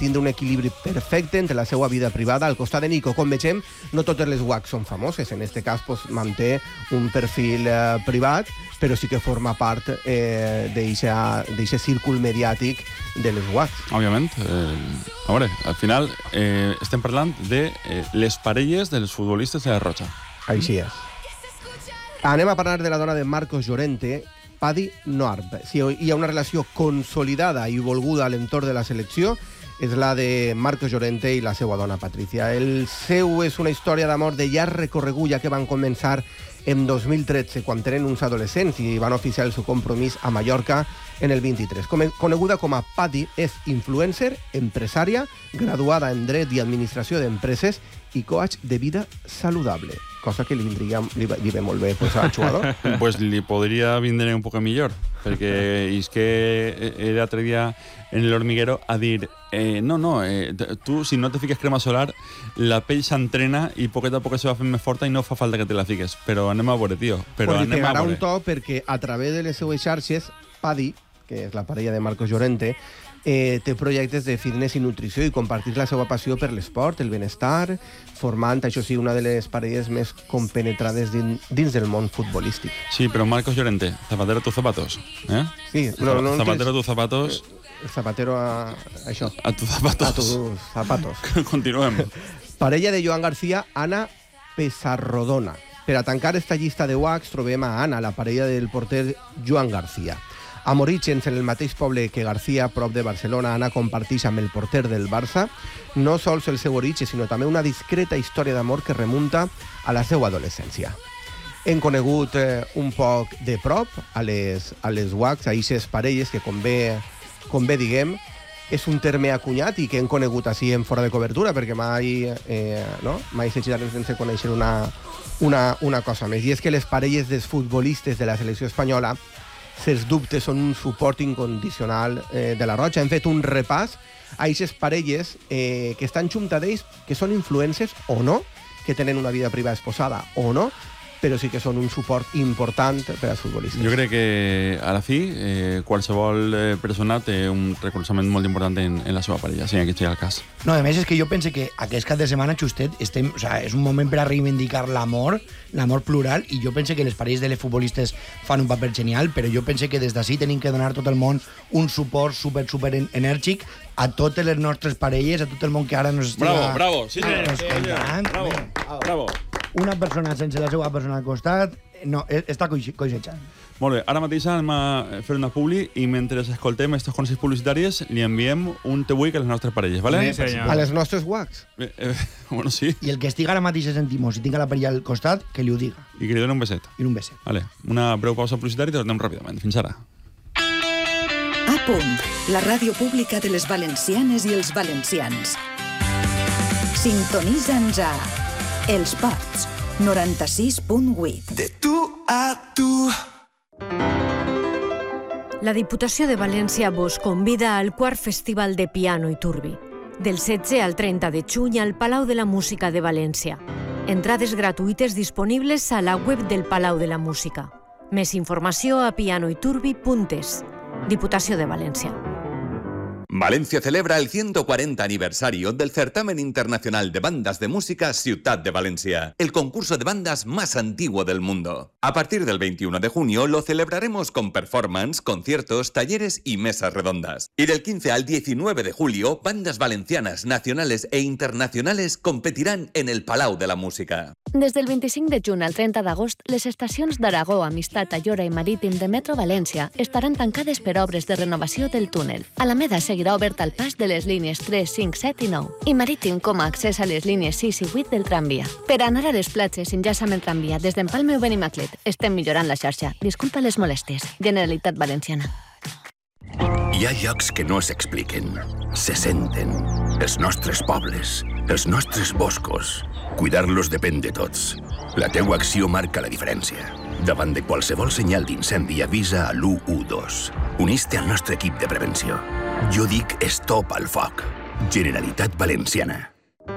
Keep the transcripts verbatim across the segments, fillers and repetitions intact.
tindre un equilibri perfecte entre la seva vida privada al costat de Nico. Com vegem, no totes les W A C són famoses. En aquest cas pues, manté un perfil eh, privat, però sí que forma part eh, d'aquest círcul mediàtic de les W A C. Òbviament. Eh, a veure, al final eh, estem parlant de eh, les parelles dels futbolistes de la Roja. Així és. Anem a parlar de la dona de Marcos Llorente, Paddy Noarb. Si hi ha una relació consolidada i volguda a l'entorn de la selecció, és la de Marcos Llorente i la seva dona Patricia. El seu és una història d'amor de llarg recorregut, ja que van començar en dos mil tretze, quan tenen uns adolescents i van oficiar el seu compromís a Mallorca en el vint-i-tres. Coneguda com a Paddy, és influencer, empresària, graduada en Dret i Administració d'Empreses i coach de vida saludable, cosa que li, vindria, li, li ve molt bé pues, al jugador. Pues li podria vindre un poc millor, perquè és que era l'altre dia en l'Hormiguero a dir eh, no, no, eh, tu si no te fiques crema solar la pell s'entrena i poquet a poc se va fent més forta i no fa falta que te la fiques, però anem a veure, tio, però pues anem a veure. Li pegarà un to perquè a través de les seues xarxes Paddy, que és la parella de Marcos Llorente, Eh, té projectes de fitness i nutrició i compartir la seva passió per l'esport, el benestar, formant, això sí, una de les parelles més compenetrades din, dins del món futbolístic. Sí, però Marcos Llorente, zapatero a tus zapatos. Eh? Sí, no, no, zapatero a tus zapatos. Zapatero a... això. A tus zapatos. A tus zapatos. Continuem. Parella de Joan García, Ana Pessarrodona. Per a tancar esta llista de W A Cs trobem a Ana, la parella del porter Joan García. Amb orígens en el mateix poble que García, prop de Barcelona, Ana comparteix amb el porter del Barça no sols el seu origen, sinó també una discreta història d'amor que remunta a la seva adolescència. Hem conegut eh, un poc de prop a les, a les W A Cs, a aquestes parelles que, com bé, com bé diguem, és un terme acunyat i que hem conegut així en fora de cobertura, perquè mai, eh, no? mai s'aixetarem sense conèixer una, una, una cosa més. I és que les parelles dels futbolistes de la selecció espanyola, sens dubte, són un suport incondicional eh, de la Roja. Hem fet un repàs a aquestes parelles eh, que estan juntades, que són influencers o no, que tenen una vida privada esposada o no, però sí que són un suport important per als futbolistes. Jo crec que, a la fi, eh, qualsevol eh, persona té un reconeixement molt important en, en la seva parella, si aquest sigui el cas. No, a més, és que jo penso que aquest cap de setmana, justet, estem, o sea, és un moment per a reivindicar l'amor, l'amor plural, i jo penso que les parelles de les futbolistes fan un paper genial, però jo penso que des d'ací tenim que donar tot el món un suport super, super enèrgic a totes les nostres parelles, a tot el món que ara nos estiga... Bravo, bravo, sí, sí, sí, bravo, bravo. Una persona sense la seva persona al costat no, està coixejant. Molt bé, ara mateix anem a fer una publi i mentre escoltem aquests consells publicitaris li enviem un tebuic a les nostres parelles, ¿vale? Sí, senyor. A les nostres W A Cs. Eh, eh, bueno, sí. I el que estigui ara mateix sentimos i tinga la parella al costat, que li ho diga. I que li doni un beset. I un beset. Vale, una breu pausa publicitària i tornem ràpidament. Fins ara. A punt, la ràdio pública de les valencianes i els valencians. Sintonitza'ns a Els Ports, noranta-sis punt vuit. De tu a tu. La Diputació de València vos convida al quart Festival de Piano i Turbi, del setze al trenta de juny al Palau de la Música de València. Entrades gratuïtes disponibles a la web del Palau de la Música. Més informació a pianoiturbi punt es. Diputació de València. Valencia celebra el ciento cuarenta aniversario del Certamen Internacional de Bandas de Música Ciutat de Valencia, el concurso de bandas más antiguo del mundo. A partir del veintiuno de junio lo celebraremos con performance, conciertos, talleres y mesas redondas. Y del quince al diecinueve de julio, bandas valencianas, nacionales e internacionales competirán en el Palau de la Música. Des del vint-i-cinc de juny al trenta d'agost, les estacions d'Aragó, Amistat, Ayora i Marítim de Metro València estaran tancades per obres de renovació del túnel. Alameda seguirà obert al pas de les línies tres, cinc, set i nou, i Marítim com a accés a les línies sis i vuit del tramvia. Per anar a les platges, enllaça amb el tramvia des d'Empalme o Benimaclet. Estem millorant la xarxa. Disculpa les molèsties. Generalitat Valenciana. Hi ha llocs que no s'expliquen, se senten. Els nostres pobles, els nostres boscos. Cuidar-los depèn de tots. La teua acció marca la diferència. Davant de qualsevol senyal d'incendi, avisa a l'u u dos. Unís-te al nostre equip de prevenció. Jo dic stop al foc. Generalitat Valenciana.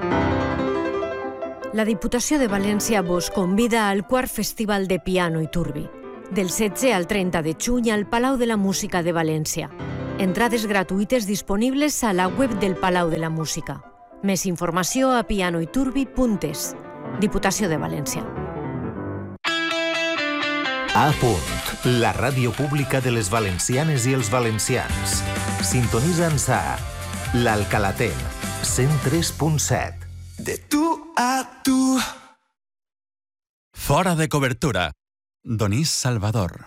La Diputació de València vos convida al quart Festival de Piano i Turbi, del setze al trenta de juny al Palau de la Música de València. Entrades gratuïtes disponibles a la web del Palau de la Música. Més informació a pianoiturbi punt es. Diputació de València. A punt, la ràdio pública de les valencianes i els valencians. Sintonitza'ns a l'Alcalaten, cent tres punt set. De tu a tu. Fora de cobertura. Donís Salvador.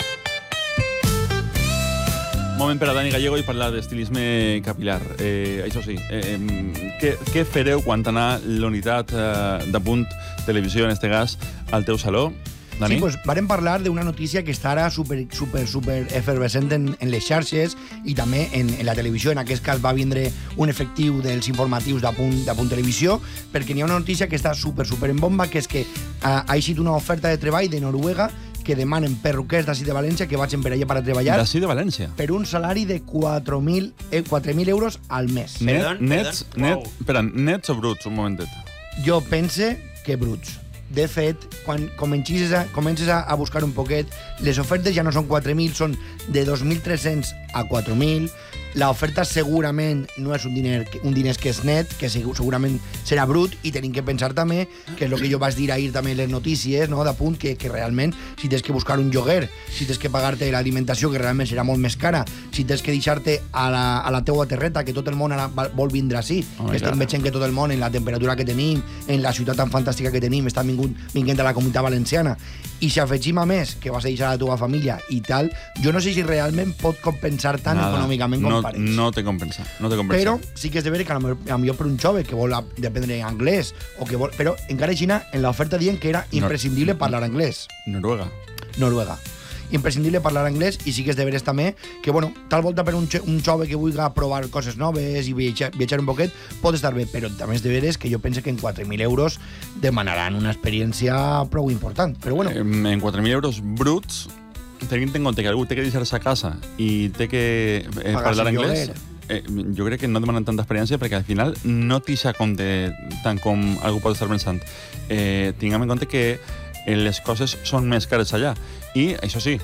Moment per a Dani Gallego i parlar d'estilisme capilar. Eh, això sí, eh, què, què fareu quan anar l'unitat eh, de Punt Televisió, en este cas, al teu saló? Dani? Sí, pues vàrem parlar d'una notícia que està ara super, super, super efervescent en, en les xarxes i també en, en la televisió. En aquest cas va vindre un efectiu dels informatius de Punt, de Punt Televisió, perquè n'hi ha una notícia que està super, super en bomba, que és que ha, ha eixit una oferta de treball de Noruega que demanen perruquers d'ací de València que vagin per allà per a treballar. D'ací de València? Per un salari de quatre mil euros al mes. Net, Perdón, nets, perdón. net, Wow. espera, nets o bruts? Un momentet. Jo pense que bruts. De fet, quan comences a, comences a, a buscar un poquet, les ofertes ja no són quatre mil, són de dos mil tres-cents a quatre mil. L'oferta segurament no és un diner, un diners que és net, que segurament serà brut, i tenim que pensar també, que és el que jo vaig dir ahir també en les notícies, no, de Punt, que, que realment, si tens que buscar un lloguer, si tens que pagar-te l'alimentació, que realment serà molt més cara, si tens que deixar-te a la, a la teua terreta, que tot el món ara vol vindre així, Oh, que estem veient que tot el món, en la temperatura que tenim, en la ciutat tan fantàstica que tenim, està vingut, vinguent a la comunitat valenciana, i si afegim a més que vas a deixar a la teva família i tal, jo no sé si realment pot compensar tant Nada. econòmicament com no, pareix. no te compensa, no te compensa. Però sí que és de veure que a lo millor per un jove que vol aprendre anglès, o que vol, però encara així en l'oferta diuen que era imprescindible No. parlar anglès. Noruega. Noruega. Imprescindible parlar anglès, i sí que és de veres també que, bueno, tal volta per un, un jove que vulgui provar coses noves i viatjar, viatjar un poquet, pot estar bé, però també és de veres que jo penso que en quatre mil euros demanaran una experiència prou important. Però bueno, Eh, En quatre mil euros bruts, tenint en compte que algú té que deixar-se a casa i té que eh, Pagar parlar el anglès, lloguer. eh, jo crec que no demanen tanta experiència perquè al final no t'eixa compte tant com algú pot estar pensant. Eh, tinguem en compte que eh, les coses són més cares allà. I, això sí,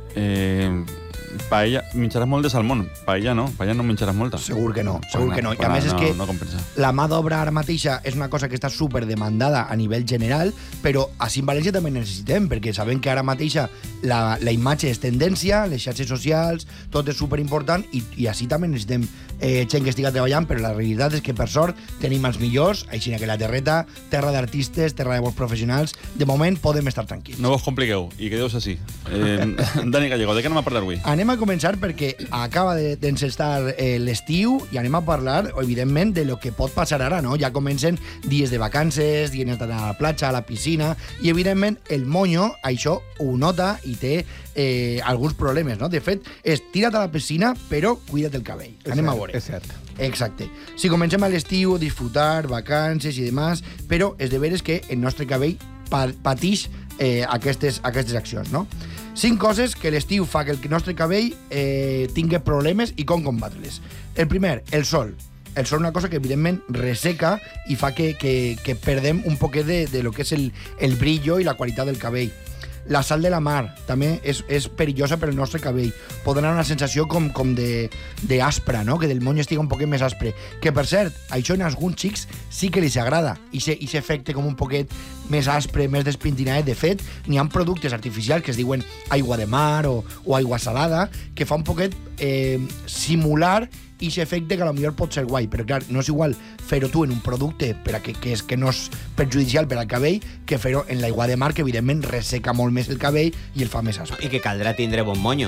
eh, paella, menjaràs molt de salmón. Paella no, paella no menjaràs molta. segur que no, segur Pues que no. I pues a més no, és que no compensa. la mà d'obra ara mateixa és una cosa que està super demandada a nivell general, però així en València també necessitem, perquè sabem que ara mateixa la, la imatge és tendència, les xarxes socials, tot és super important, i, i així també necessitem eh, gent que estiga treballant, però la realitat és que per sort tenim els millors, així que la terreta, terra d'artistes, terra de bons professionals, de moment podem estar tranquils. No vos compliqueu, i quedeu-se així. Eh, Dani Gallego, de què anem a parlar avui? Anem a començar perquè acaba de- d'encestar eh, l'estiu i anem a parlar, evidentment, de lo que pot passar ara, no? Ja comencen dies de vacances, dies d'anar a la platja, a la piscina, i evidentment el monyo això ho nota i té eh, alguns problemes, no? De fet, és tira't a la piscina, però cuida't el cabell. És Anem a cert, veure. És cert. Exacte. Si comencem a l'estiu, disfrutar, vacances i demás, però és de veres que el nostre cabell pa patix eh, aquestes, aquestes accions, no? Cinc coses que l'estiu fa que el nostre cabell eh, tingui problemes i com combatre-les. El primer, el sol. El sol és una cosa que, evidentment, resseca i fa que, que, que perdem un poquet de, de lo que és el, el brillo i la qualitat del cabell. La sal de la mar també és, és perillosa per al nostre cabell. Pot donar una sensació com, com de, de aspra, no? Que del monyo estigui un poquet més aspre. Que, per cert, això en alguns xics sí que li agrada. I aquest efecte com un poquet més aspre, més despintinadet. De fet, n'hi ha productes artificials que es diuen aigua de mar o, o aigua salada, que fa un poquet eh, simular i aquest efecte que potser pot ser guai, però clar, no és igual fer-ho tu en un producte per a que, que, és, que no és perjudicial per al cabell que fer-ho en l'aigua de mar, que evidentment resseca molt més el cabell i el fa més aspre. I que caldrà tindre bon monyo.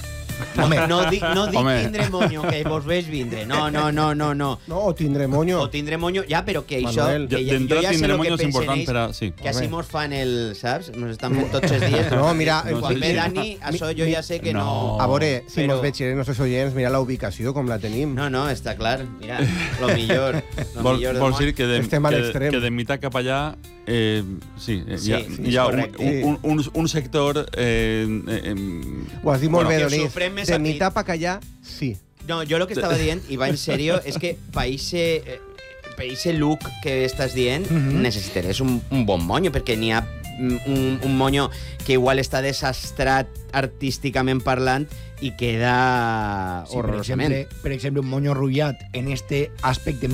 Home. No dic, no dic Home. tindre monyo, que vos veig vindre. No, no, no, no, no. No, o tindre monyo. O tindre monyo, ja, però que això... Manuel. Que ja, jo D'entrada ja sé tindre el que monyo és pensen important ells, per a... Sí. que així Home. mos fan el... Saps? Nos estan fent tots els dies. No, mira, No, quan sí, ve sí. Dani, això jo ja sé que no... No. A veure, si Però- mos vegin els nostres oients, mira la ubicació, com la tenim. No, no, està clar. Mira, lo millor. Lo Vol, millor del vols món. dir que de, Estem a que, l'extrem. que de mitad cap allà eh, sí, eh, Sí, hi ha, sí, hi ha és un, correcte. un, un, un sector eh, eh, eh, Ho has dit molt bueno, bé, que ho Donís. sofrem més De a mi. mitad pa callar, sí. No, jo el que estava dient, i va en serio, és que per ixe, eh, per ixe look que estàs dient, Mhm. necessitaràs un, un bon monyo, perquè n'hi ha mm, un, un monyo que igual està desastrat artísticament parlant i queda Sí, per horrorosament. exemple, per exemple, un monyo rullat en este aspecte